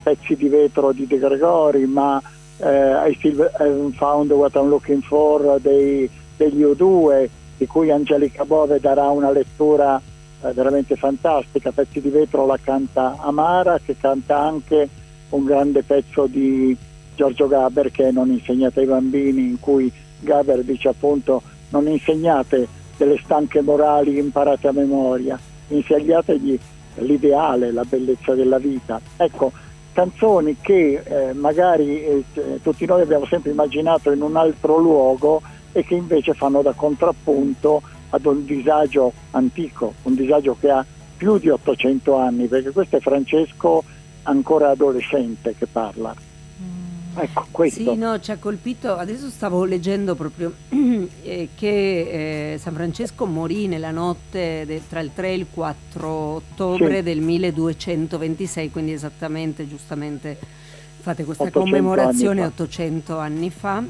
Pezzi di vetro di De Gregori, ma I Still Haven't Found What I'm Looking For degli U2, di cui Angelica Bove darà una lettura veramente fantastica. Pezzi di vetro la canta Amara, che canta anche un grande pezzo di Giorgio Gaber, che è Non insegnate ai bambini, in cui Gaber dice appunto: non insegnate delle stanche morali imparate a memoria, insegnategli l'ideale, la bellezza della vita. Ecco, canzoni che magari tutti noi abbiamo sempre immaginato in un altro luogo e che invece fanno da contrappunto ad un disagio antico, un disagio che ha più di 800 anni, perché questo è Francesco ancora adolescente che parla. Ecco, questo. Sì, no, ci ha colpito. Adesso stavo leggendo proprio che San Francesco morì nella notte tra il 3 e il 4 ottobre Sì. del 1226, quindi esattamente, giustamente, fate questa 800 commemorazione anni fa. 800 anni fa.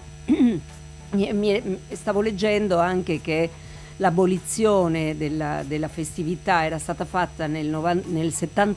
Stavo leggendo anche che l'abolizione della festività era stata fatta nel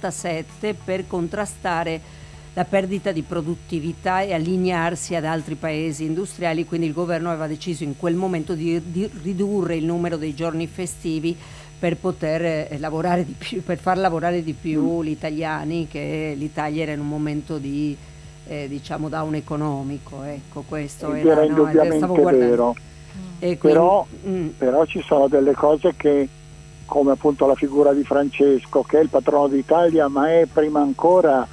77 per contrastare la perdita di produttività e allinearsi ad altri paesi industriali, quindi il governo aveva deciso in quel momento di ridurre il numero dei giorni festivi per poter lavorare di più, per far lavorare di più gli italiani, che l'Italia era in un momento di diciamo down economico, ecco, questo Era era, no, indubbiamente stavo guardando. vero. E quindi, Però ci sono delle cose che, come appunto la figura di Francesco, che è il patrono d'Italia, ma è prima ancora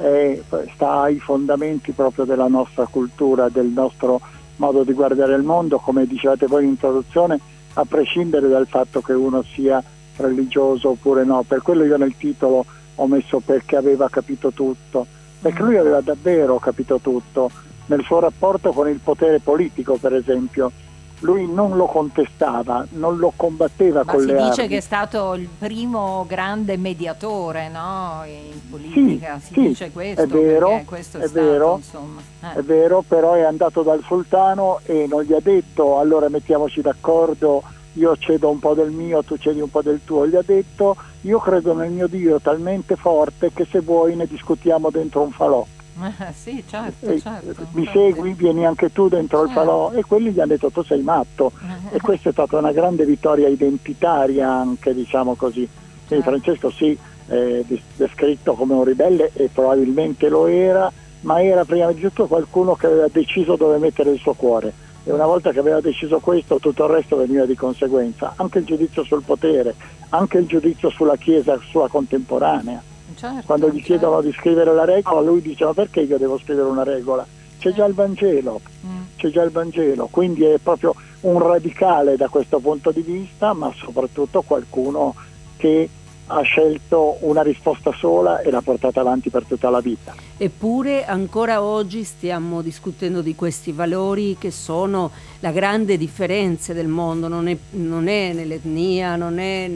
sta ai fondamenti proprio della nostra cultura, del nostro modo di guardare il mondo, come dicevate voi in introduzione, a prescindere dal fatto che uno sia religioso oppure no. Per quello io nel titolo ho messo perché aveva capito tutto, perché lui aveva davvero capito tutto nel suo rapporto con il potere politico, per esempio. Lui non lo contestava, non lo combatteva Ma con si le dice armi. che è stato il primo grande mediatore, no? In politica, si dice questo, è vero, perché questo è stato, vero, insomma. è vero, però è andato dal sultano e non gli ha detto allora mettiamoci d'accordo, io cedo un po' del mio, tu cedi un po' del tuo. Gli ha detto: io credo nel mio Dio talmente forte che se vuoi ne discutiamo dentro un falò. Sì, certo, certo. Mi segui, vieni anche tu dentro il falò. E quelli gli hanno detto: tu sei matto. E questa è stata una grande vittoria identitaria anche, diciamo così. Quindi Francesco sì, descritto come un ribelle, e probabilmente lo era, ma era prima di tutto qualcuno che aveva deciso dove mettere il suo cuore, e una volta che aveva deciso questo tutto il resto veniva di conseguenza, anche il giudizio sul potere, anche il giudizio sulla Chiesa sua contemporanea. Certo, Quando gli chiedono di scrivere la regola, lui dice: ma perché io devo scrivere una regola? C'è già il Vangelo, c'è già il Vangelo. Quindi è proprio un radicale da questo punto di vista, ma soprattutto qualcuno che ha scelto una risposta sola e l'ha portata avanti per tutta la vita. Eppure ancora oggi stiamo discutendo di questi valori che sono la grande differenza del mondo, non è nell'etnia, non è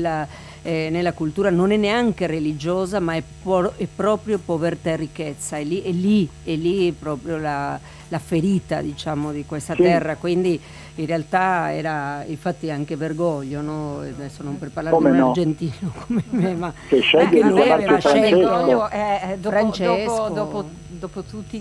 nella cultura, non è neanche religiosa, ma è proprio povertà e ricchezza, è lì proprio la ferita, diciamo, di questa terra. Quindi in realtà era infatti anche Bergoglio, no? Adesso non per parlare di un argentino come me, ma che sceglie anche lui aveva scelto Francesco. Dopo tutti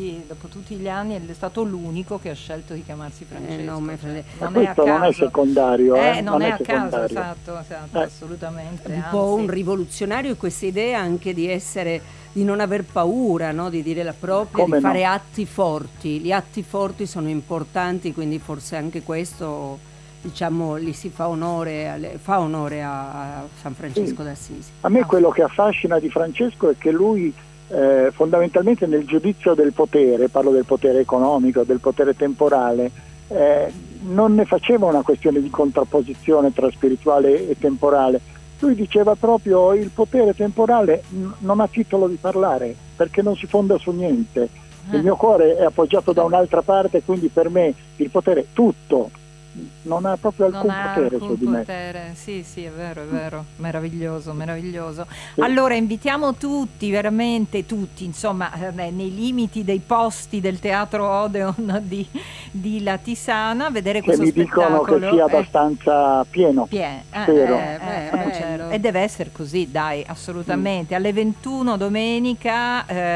gli anni è stato l'unico che ha scelto di chiamarsi Francesco. Non è a caso. Non è secondario. Non è a caso, esatto, assolutamente. Un po' un rivoluzionario, questa idea anche di non aver paura, no? Di dire la propria, di fare atti forti. Gli atti forti sono importanti, quindi forse anche questo, diciamo, gli si fa onore a San Francesco d'Assisi. A me quello che affascina di Francesco è che lui fondamentalmente nel giudizio del potere, parlo del potere economico, del potere temporale, non ne faceva una questione di contrapposizione tra spirituale e temporale. Lui diceva proprio: il potere temporale non ha titolo di parlare, perché non si fonda su niente. Il mio cuore è appoggiato da un'altra parte, quindi per me il potere tutto non ha proprio alcun potere su di me. Sì, è vero, meraviglioso. Sì. Allora invitiamo tutti, veramente tutti, insomma, nei limiti dei posti del Teatro Odeon di Latisana, a vedere questo spettacolo. Mi dicono che sia abbastanza pieno. Spero. E deve essere così, dai, assolutamente. Alle 21 domenica